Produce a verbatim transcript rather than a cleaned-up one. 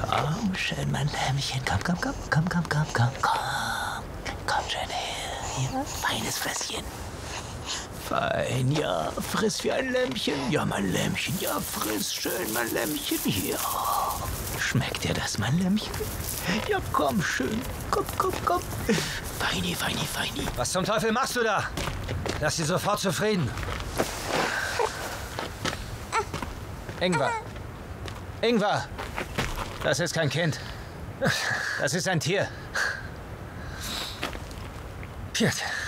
Komm schön, mein Lämmchen. Komm, komm, komm, komm, komm, komm, komm, komm. Komm schön her. Hier, feines Fresschen. Fein, ja, friss wie ein Lämmchen. Ja, mein Lämmchen, ja, friss schön, mein Lämmchen. Ja. Schmeckt dir das, mein Lämmchen? Ja, komm schön. Komm, komm, komm. Feini, feini, feini. Was zum Teufel machst du da? Lass sie sofort zufrieden. Ingwer. Ingwer. Das ist kein Kind. Das ist ein Tier. Piet.